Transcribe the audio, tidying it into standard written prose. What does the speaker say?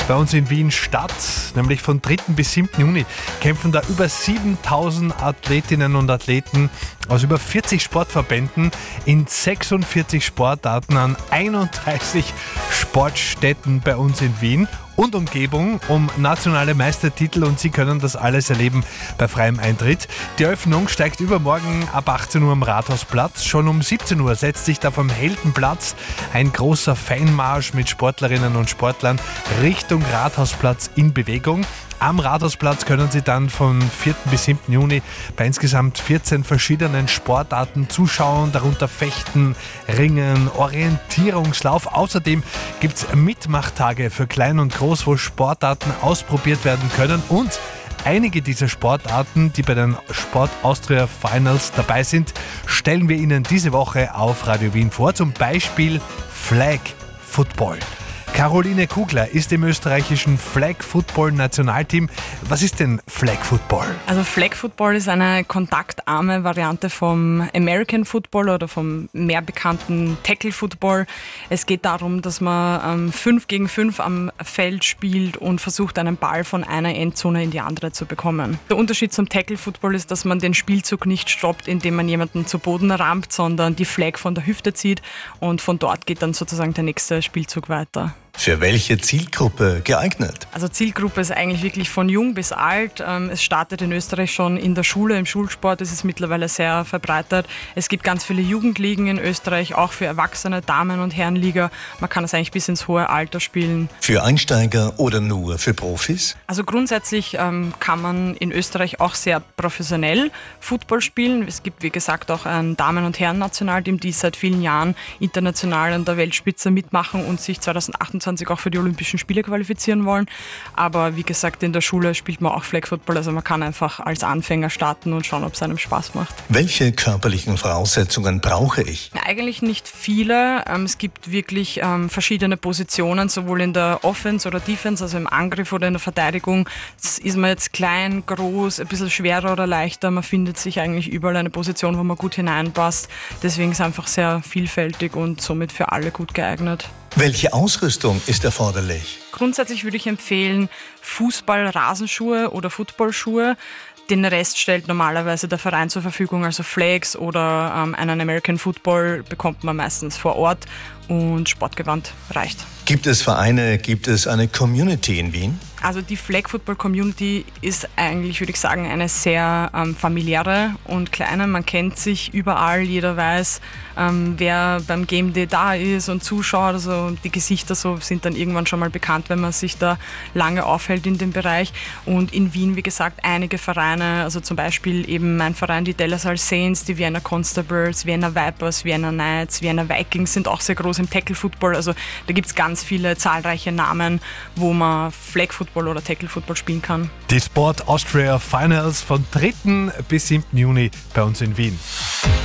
bei uns in Wien statt, nämlich von 3. bis 7. Juni kämpfen da über 7000 Athletinnen und Athleten aus über 40 Sportverbänden in 46 Sportarten an 31 Sportstätten bei uns in Wien und Umgebung um nationale Meistertitel, und Sie können das alles erleben bei freiem Eintritt. Die Eröffnung steigt übermorgen ab 18 Uhr am Rathausplatz. Schon um 17 Uhr setzt sich da vom Heldenplatz ein großer Fanmarsch mit Sportlerinnen und Sportlern Richtung Rathausplatz in Bewegung. Am Rathausplatz können Sie dann von 4. bis 7. Juni bei insgesamt 14 verschiedenen Sportarten zuschauen, darunter Fechten, Ringen, Orientierungslauf. Außerdem gibt es Mitmachtage für Klein und Groß, wo Sportarten ausprobiert werden können, und einige dieser Sportarten, die bei den Sport Austria Finals dabei sind, stellen wir Ihnen diese Woche auf Radio Wien vor. Zum Beispiel Flag Football. Caroline Kugler ist im österreichischen Flag Football Nationalteam. Was ist denn Flag Football? Also Flag Football ist eine kontaktarme Variante vom American Football oder vom mehr bekannten Tackle Football. Es geht darum, dass man 5 gegen 5 am Feld spielt und versucht, einen Ball von einer Endzone in die andere zu bekommen. Der Unterschied zum Tackle Football ist, dass man den Spielzug nicht stoppt, indem man jemanden zu Boden rammt, sondern die Flag von der Hüfte zieht, und von dort geht dann sozusagen der nächste Spielzug weiter. Für welche Zielgruppe geeignet? Also Zielgruppe ist eigentlich wirklich von jung bis alt. Es startet in Österreich schon in der Schule, im Schulsport ist es mittlerweile sehr verbreitet. Es gibt ganz viele Jugendligen in Österreich, auch für Erwachsene, Damen- und Herrenliga. Man kann es eigentlich bis ins hohe Alter spielen. Für Einsteiger oder nur für Profis? Also grundsätzlich kann man in Österreich auch sehr professionell Football spielen. Es gibt, wie gesagt, auch ein Damen- und Herren-Nationalteam, die seit vielen Jahren international an der Weltspitze mitmachen und sich 2028 auch für die Olympischen Spiele qualifizieren wollen. Aber wie gesagt, in der Schule spielt man auch Flag Football, also man kann einfach als Anfänger starten und schauen, ob es einem Spaß macht. Welche körperlichen Voraussetzungen brauche ich? Eigentlich nicht viele. Es gibt wirklich verschiedene Positionen, sowohl in der Offense oder Defense, also im Angriff oder in der Verteidigung. Ist man jetzt klein, groß, ein bisschen schwerer oder leichter, man findet sich eigentlich überall eine Position, wo man gut hineinpasst. Deswegen ist es einfach sehr vielfältig und somit für alle gut geeignet. Welche Ausrüstung ist erforderlich? Grundsätzlich würde ich empfehlen, Fußball-Rasenschuhe oder Footballschuhe. Den Rest stellt normalerweise der Verein zur Verfügung, also Flags oder einen American Football bekommt man meistens vor Ort, und Sportgewand reicht. Gibt es Vereine, gibt es eine Community in Wien? Also die Flag Football Community ist eigentlich, würde ich sagen, eine sehr familiäre und kleine. Man kennt sich überall, jeder weiß, wer beim Game Day da ist und zuschaut. Also die Gesichter so sind dann irgendwann schon mal bekannt, wenn man sich da lange aufhält in dem Bereich. Und in Wien, wie gesagt, einige Vereine, also zum Beispiel eben mein Verein, die Dellasal Saints, die Vienna Constables, Vienna Vipers, Vienna Knights, Vienna Vikings sind auch sehr groß im Tackle Football. Also da gibt es ganz viele zahlreiche Namen, wo man Flag Football oder Tackle Football spielen kann. Die Sport Austria Finals von 3. bis 7. Juni bei uns in Wien.